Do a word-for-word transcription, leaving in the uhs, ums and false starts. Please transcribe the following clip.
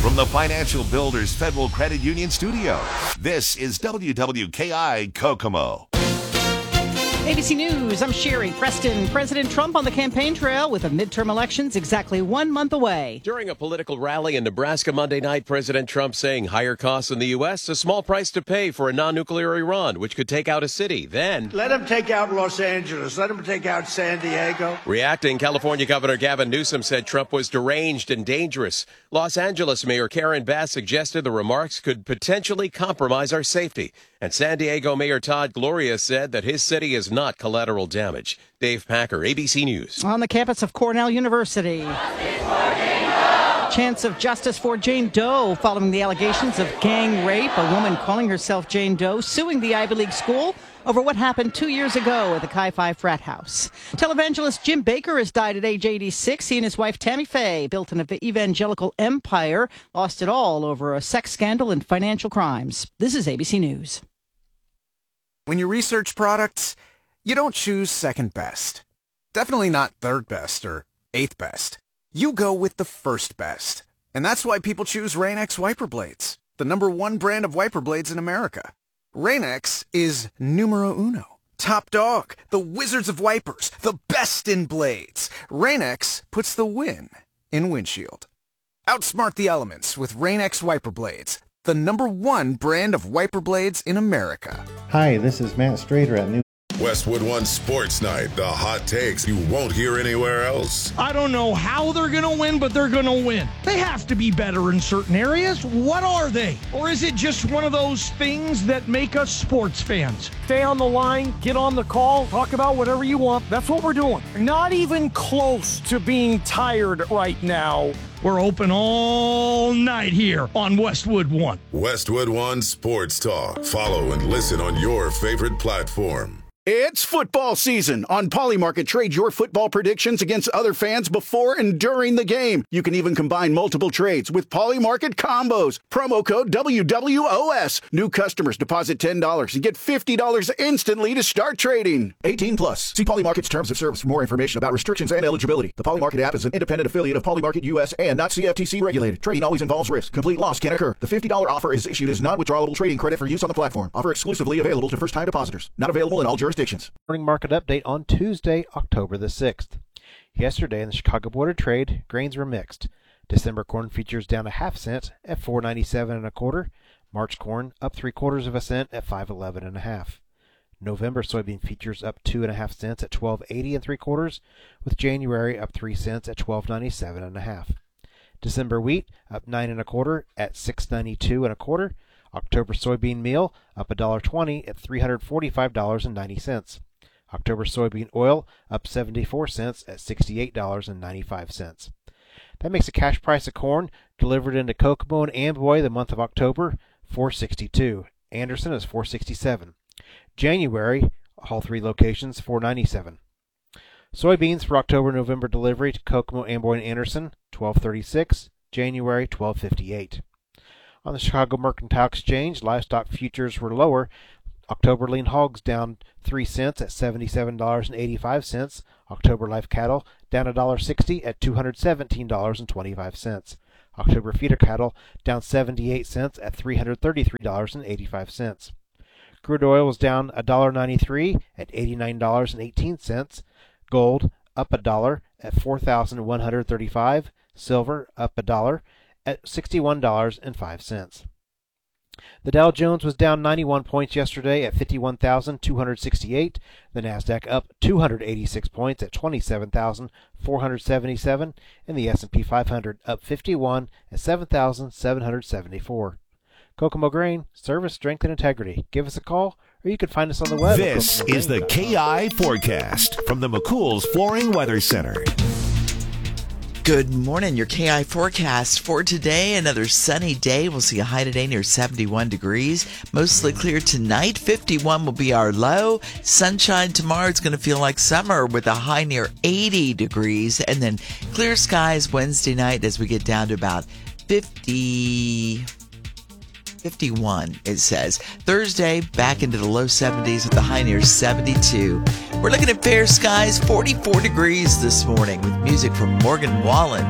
from the Financial Builders Federal Credit Union studio, this is W W K I Kokomo. A B C News, I'm Sherry Preston. President Trump on the campaign trail with the midterm elections exactly one month away. During a political rally in Nebraska Monday night, President Trump saying higher costs in the U S, a small price to pay for a non-nuclear Iran, which could take out a city. Then, let him take out Los Angeles. Let him take out San Diego. Reacting, California Governor Gavin Newsom said Trump was deranged and dangerous. Los Angeles Mayor Karen Bass suggested the remarks could potentially compromise our safety. And San Diego Mayor Todd Gloria said that his city is not collateral damage. Dave Packer, A B C News. On the campus of Cornell University. Chance of justice for Jane Doe following the allegations of gang rape. A woman calling herself Jane Doe suing the Ivy League school over what happened two years ago at the Chi Phi frat house. Televangelist Jim Bakker has died at age eighty-six. He and his wife Tammy Faye built an evangelical empire, lost it all over a sex scandal and financial crimes. This is A B C News. When you research products, you don't choose second best. Definitely not third best or eighth best. You go with the first best. And that's why people choose Rain-X wiper blades, the number one brand of wiper blades in America. Rain-X is numero uno. Top dog, the wizards of wipers, the best in blades. Rain-X puts the win in windshield. Outsmart the elements with Rain-X wiper blades, the number one brand of wiper blades in America. Hi, this is Matt Strader at New Westwood One Sports Night, the hot takes you won't hear anywhere else. I don't know how they're going to win, but they're going to win. They have to be better in certain areas. What are they? Or is it just one of those things that make us sports fans? Stay on the line, get on the call, talk about whatever you want. That's what we're doing. Not even close to being tired right now. We're open all night here on Westwood One. Westwood One Sports Talk. Follow and listen on your favorite platform. It's football season. On Polymarket, trade your football predictions against other fans before and during the game. You can even combine multiple trades with Polymarket combos. Promo code W W O S. New customers deposit ten dollars and get fifty dollars instantly to start trading. eighteen plus. See Polymarket's terms of service for more information about restrictions and eligibility. The Polymarket app is an independent affiliate of Polymarket U S and not C F T C regulated. Trading always involves risk. Complete loss can occur. The fifty dollars offer is issued as non-withdrawable trading credit for use on the platform. Offer exclusively available to first-time depositors. Not available in all jurisdictions. Morning market update on Tuesday, October the sixth. Yesterday in the Chicago Board of Trade, grains were mixed. December corn futures down a half cent at four ninety-seven and a quarter. March corn up three quarters of a cent at five eleven and a half. November soybean futures up two and a half cents at twelve eighty and three quarters, with January up three cents at twelve ninety-seven and a half. December wheat up nine and a quarter at six ninety-two and a quarter. October soybean meal up one dollar twenty at three hundred forty-five dollars and ninety cents. October soybean oil up seventy-four cents at sixty-eight dollars and ninety-five cents. That makes the cash price of corn delivered into Kokomo and Amboy the month of October four sixty-two. Anderson is four sixty-seven. January, all three locations, four ninety-seven. Soybeans for October November delivery to Kokomo, Amboy, and Anderson twelve thirty-six. January twelve fifty-eight. On the Chicago Mercantile Exchange, livestock futures were lower. October lean hogs down three cents at seventy-seven dollars and eighty-five cents. October live cattle down one dollar sixty at two hundred seventeen dollars and twenty-five cents. October feeder cattle down seventy-eight cents at three hundred thirty-three dollars and eighty-five cents. Crude oil was down one dollar ninety-three at eighty-nine dollars and eighteen cents. Gold up a dollar at four thousand one hundred thirty-five dollars. Silver up a dollar at sixty-one dollars and five cents. The Dow Jones was down ninety-one points yesterday at fifty-one thousand two hundred sixty-eight. The Nasdaq up two hundred eighty-six points at twenty-seven thousand four hundred seventy-seven, and the S and P five hundred up fifty-one at seven thousand seven hundred seventy-four. Kokomo Grain, service, strength, and integrity. Give us a call, or you can find us on the web. This is the K I Forecast from the McCool's Flooring Weather Center. Good morning. Your K I forecast for today. Another sunny day. We'll see a high today near seventy-one degrees. Mostly clear tonight. fifty-one will be our low. Sunshine tomorrow. It's going to feel like summer with a high near eighty degrees. And then clear skies Wednesday night as we get down to about fifty, fifty-one, it says. Thursday, back into the low seventies with the high near seventy-two. We're looking at fair skies, forty-four degrees this morning with music from Morgan Wallen.